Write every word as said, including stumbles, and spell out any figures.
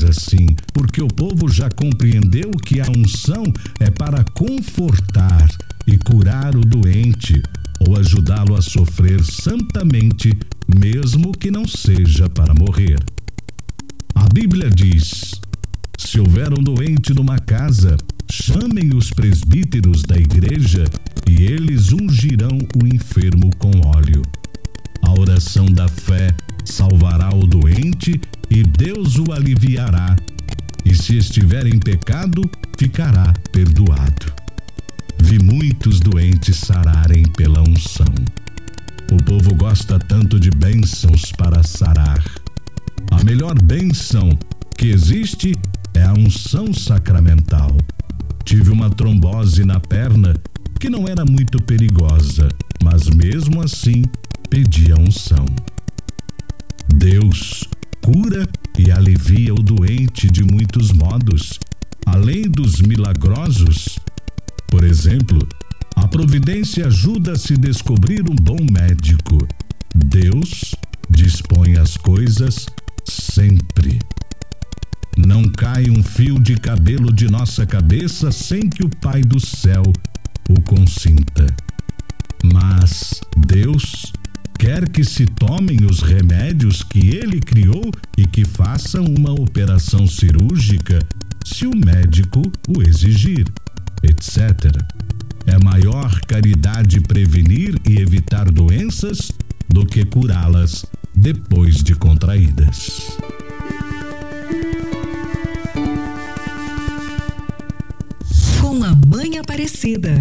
faz assim, porque o povo já compreendeu que a unção é para confortar e curar o doente ou ajudá-lo a sofrer santamente, mesmo que não seja para morrer. A Bíblia diz: se houver um doente numa casa, chamem os presbíteros da igreja e eles ungirão o enfermo com óleo. A oração da fé salvará o doente e Deus o aliviará, e se estiver em pecado, ficará perdoado. Vi muitos doentes sararem pela unção. O povo gosta tanto de bênçãos para sarar. A melhor bênção que existe é a unção sacramental. Tive uma trombose na perna que não era muito perigosa, mas mesmo assim pedi a unção. Deus cura e alivia o doente de muitos modos, além dos milagrosos. Por exemplo, a providência ajuda a se descobrir um bom médico. Deus dispõe as coisas sempre. Não cai um fio de cabelo de nossa cabeça sem que o Pai do céu o consinta. Mas Deus quer que se tomem os remédios que Ele criou e que façam uma operação cirúrgica se o médico o exigir, etcétera. É maior caridade prevenir e evitar doenças do que curá-las depois de contraídas. Com a Mãe Aparecida.